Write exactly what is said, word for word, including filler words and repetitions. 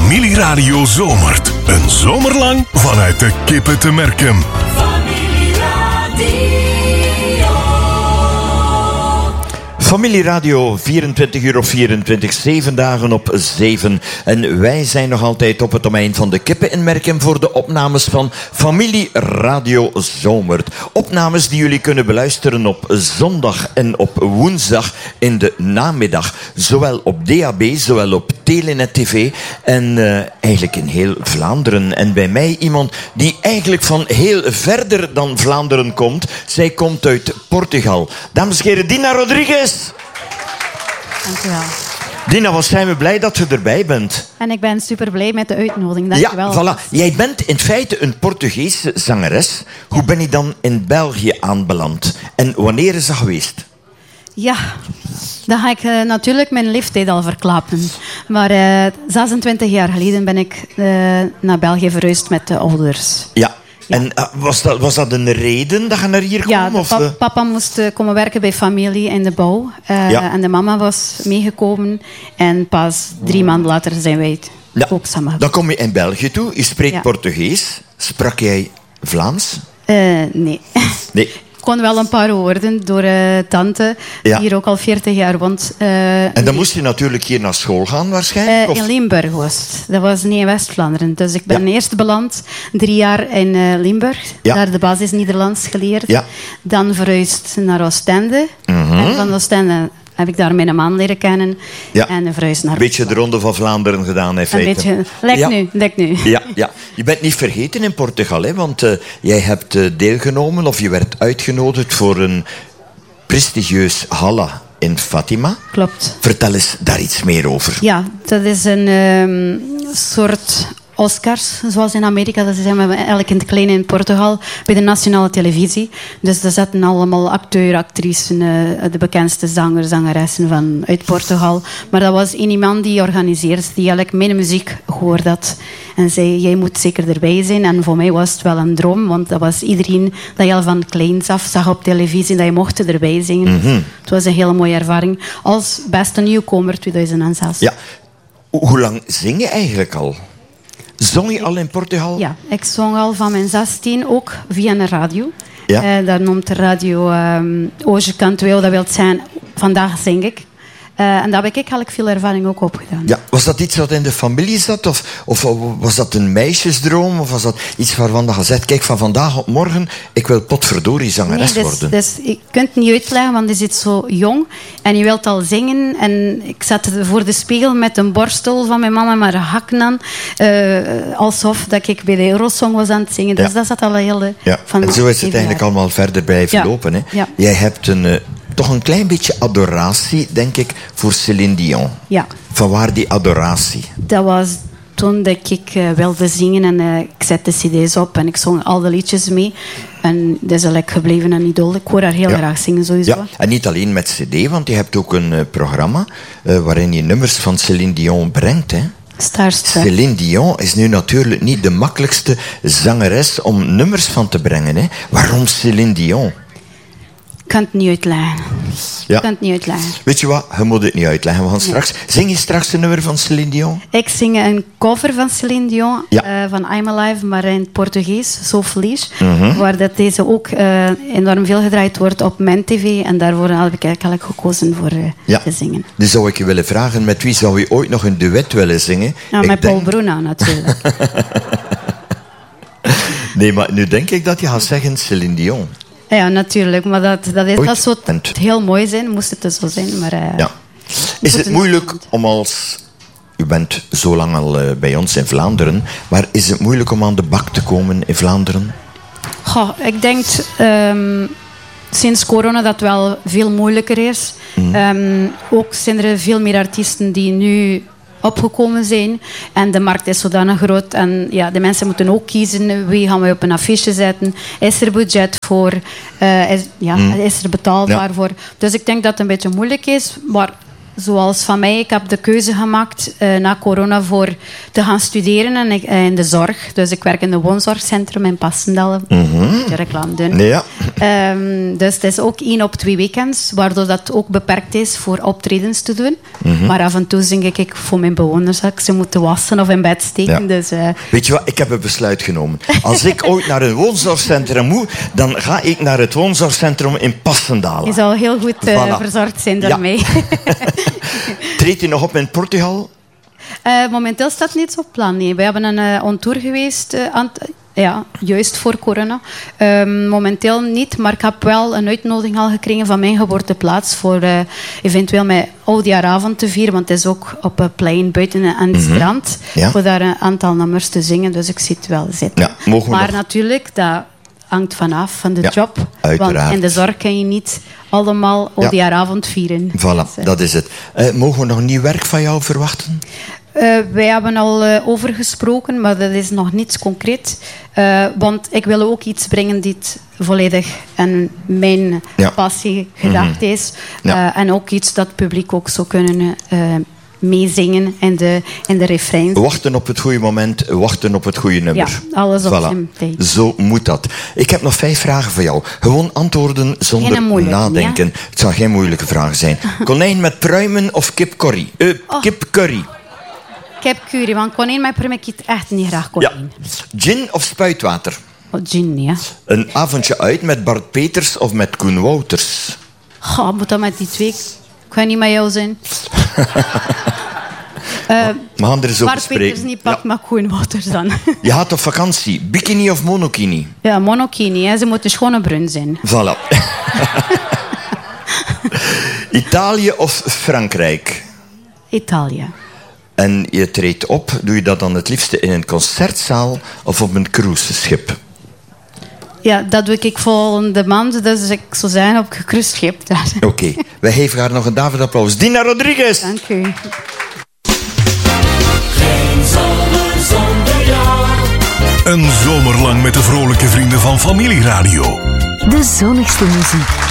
Familieradio zomert. Een zomer lang vanuit de Kippen te Merkem. Familieradio, vierentwintig uur of vierentwintig, zeven dagen op zeven. En wij zijn nog altijd op het domein van de Kippen in Merkem voor de opnames van Familieradio Zomert. Opnames die jullie kunnen beluisteren op zondag en op woensdag in de namiddag. Zowel op D A B, zowel op Telenet T V en uh, eigenlijk in heel Vlaanderen. En bij mij iemand die eigenlijk van heel verder dan Vlaanderen komt. Zij komt uit Portugal. Dames en heren, Dina Rodriguez. Dank u wel. Dina, wat zijn we blij dat je erbij bent. En ik ben super blij met de uitnodiging. Dank ja, u wel. Voilà. Jij bent in feite een Portugese zangeres. Hoe ben je dan in België aanbeland? En wanneer is dat geweest? Ja, dan ga ik uh, natuurlijk mijn leeftijd al verklappen. Maar uh, zesentwintig jaar geleden ben ik uh, naar België verhuisd met de ouders. Ja. Ja. En uh, was, dat, was dat een reden dat je naar hier kwam? Ja, of pa- de... papa moest uh, komen werken bij familie in de bouw. Uh, Ja. En de mama was meegekomen. En pas drie maanden later zijn wij Ja. ook samen. Dan kom je in België toe. Je spreekt Ja. Portugees. Sprak jij Vlaams? Uh, nee. Nee. Ik kon wel een paar woorden door uh, tante, Ja. die hier ook al veertig jaar woont. Uh, En dan moest je natuurlijk hier naar school gaan waarschijnlijk? Uh, of? in Limburg was het. Dat was niet in West-Vlaanderen. Dus ik ben Ja. eerst beland drie jaar in uh, Limburg. Ja. Daar de basis Nederlands geleerd. Ja. Dan verhuisd naar Oostende. Mhm. En van Oostende heb ik daar mijn man leren kennen. Ja. En verhuisd naar Een beetje de ronde van Vlaanderen gedaan in Een feite. beetje. Lek Ja. nu, lek nu. Ja, ja, je bent niet vergeten in Portugal, hè, want uh, jij hebt uh, deelgenomen of je werd uitgenodigd voor een prestigieus gala in Fatima. Klopt. Vertel eens daar iets meer over. Ja, dat is een um, soort Oscars, zoals in Amerika. Dat zijn we eigenlijk in het kleine in Portugal, bij de nationale televisie. Dus daar zetten allemaal acteur, actrices, uh, de bekendste zangers, zangeressen van uit Portugal. Maar dat was één iemand die organiseerde, die eigenlijk mijn muziek gehoord had. En zei, jij moet zeker erbij zijn. En voor mij was het wel een droom, want dat was iedereen dat je al van kleins af zag op televisie, dat je mocht erbij zingen. Mm-hmm. Het was een hele mooie ervaring. Als beste nieuwkomer tweeduizend zes. Ja. Ho- Hoe lang zing je eigenlijk al? Zong je al in Portugal? Ja, ik zong al van mijn zestien, ook via een radio. Ja. Uh, dat noemt de radio um, Hoje Canto Eu, dat wil zijn, vandaag zing ik. Uh, en daar heb ik eigenlijk veel ervaring ook op gedaan. Ja, was dat iets wat in de familie zat? Of, of was dat een meisjesdroom? Of was dat iets waarvan je zegt, kijk, van vandaag op morgen, ik wil potverdorie zangeres Nee, dus, worden? dus, je kunt het niet uitleggen, want je zit zo jong en je wilt al zingen. En ik zat voor de spiegel met een borstel van mijn mama met een hakken aan. Uh, alsof dat ik bij de Eurosong was aan het zingen. Dus Ja. dat zat al heel... uh, Ja, van en zo is het zeven eigenlijk jaar. allemaal verder blijven Ja. lopen. Hè? Ja. Jij hebt een, uh, toch een klein beetje adoratie, denk ik, voor Céline Dion. Ja. Van waar die adoratie? Dat was toen dat ik uh, wilde zingen en uh, ik zette cd's op en ik zong al de liedjes mee. En dat is eigenlijk gebleven een idool. Ik hoor haar heel Ja. graag zingen, sowieso. Ja, en niet alleen met cd, want je hebt ook een uh, programma uh, waarin je nummers van Céline Dion brengt. Hè? Starstruck. Céline Dion is nu natuurlijk niet de makkelijkste zangeres om nummers van te brengen. Hè? Waarom Céline Dion? Ik kan het niet uitleggen. Ja. Ik kan het niet uitleggen. Weet je wat, je moet het niet uitleggen. We gaan straks... Zing je straks een nummer van Céline Dion? Ik zing een cover van Céline Dion, Ja. uh, van I'm Alive, maar in het Portugees, So Feliz. Mhm. Waar dat deze ook uh, enorm veel gedraaid wordt op mijn tv. En daarvoor heb ik eigenlijk gekozen voor uh, Ja. te zingen. Dus zou ik je willen vragen, met wie zou je ooit nog een duet willen zingen? Ja, Ik met denk- Paul Bruna natuurlijk. Nee, maar nu denk ik dat je gaat zeggen Céline Dion. Ja, natuurlijk. Maar dat, dat, is, Ooit dat zou bent. het heel mooi zijn, moest het dus zo zijn. Maar, uh, Ja. Is het Goed, moeilijk om als... U bent zo lang al uh, bij ons in Vlaanderen, maar is het moeilijk om aan de bak te komen in Vlaanderen? Goh, ik denk um, sinds corona dat het wel veel moeilijker is. Mm. Um, ook zijn er veel meer artiesten die nu opgekomen zijn. En de markt is zodanig groot. En ja, de mensen moeten ook kiezen. Wie gaan we op een affiche zetten? Is er budget voor? Uh, is, ja, Mm. is er betaalbaar Ja. voor? Dus ik denk dat het een beetje moeilijk is. Maar zoals van mij, ik heb de keuze gemaakt uh, na corona voor te gaan studeren en ik, uh, in de zorg. Dus ik werk in een woonzorgcentrum in Passendale. Mm-hmm. De reclame doen. Ja. Um, dus het is ook één op twee weekends, waardoor dat ook beperkt is voor optredens te doen. Mm-hmm. Maar af en toe zing ik voor mijn bewoners dat ik ze moeten wassen of in bed steken. Ja. Dus, uh... Weet je wat, ik heb een besluit genomen. Als ik ooit naar een woonzorgcentrum moet, dan ga ik naar het woonzorgcentrum in Passendale. Je zal heel goed uh, Voilà. verzorgd zijn daarmee. Ja. Treedt u nog op in Portugal? Uh, momenteel staat niets op plan. Nee. We hebben een uh, on-tour geweest, uh, aan t- ja, juist voor corona. Um, momenteel niet, maar ik heb wel een uitnodiging al gekregen van mijn geboorteplaats voor uh, eventueel met oudjaaravond te vieren, want het is ook op een plein buiten aan het mm-hmm. strand, ja. voor daar een aantal nummers te zingen. Dus ik zie het wel zitten. Ja, mogen we maar nog... natuurlijk, dat hangt vanaf van de ja, job. Uiteraard. Want in de zorg kan je niet allemaal oudjaaravond vieren. Voilà, dus, uh, dat is het. Uh, mogen we nog nieuw werk van jou verwachten? Uh, wij hebben al uh, over gesproken, maar dat is nog niets concreet. Uh, want ik wil ook iets brengen die volledig aan mijn ja. passie gedacht mm-hmm. is. Uh, ja. En ook iets dat het publiek ook zou kunnen uh, meezingen in de, in de refreins. Wachten op het goede moment, wachten op het goede nummer. Ja, alles op voilà. zijn tijd. Zo moet dat. Ik heb nog vijf vragen voor jou. Gewoon antwoorden zonder nadenken. Ja? Het zal geen moeilijke vragen zijn. Konijn met pruimen of kip curry? Uh, oh. Kip curry. Kip curry, want konijn met pruimen ik echt niet graag konijn. Ja. Gin of spuitwater? Oh, gin, ja. Een avondje uit met Bart Peters of met Koen Wouters? Goh, moet dat met die twee? Ik ga niet met jou zijn. uh, We gaan er zo Bart bespreken. Peters niet pakt, ja. Maar Koen Wouters dan. Je gaat op vakantie. Bikini of monokini? Ja, monokini. Hè. Ze moeten schone bruin zijn. Voilà. Italië of Frankrijk? Italië. En je treedt op, doe je dat dan het liefste in een concertzaal of op een cruiseschip? Ja, dat doe ik volgende maand, dus ik zou zeggen op een cruiseschip. Oké, okay. Wij geven haar nog een David applaus. Dina Rodriguez! Dank u. Geen zomer zonder jou. Een zomer lang met de vrolijke vrienden van Familie Radio. De zonnigste muziek.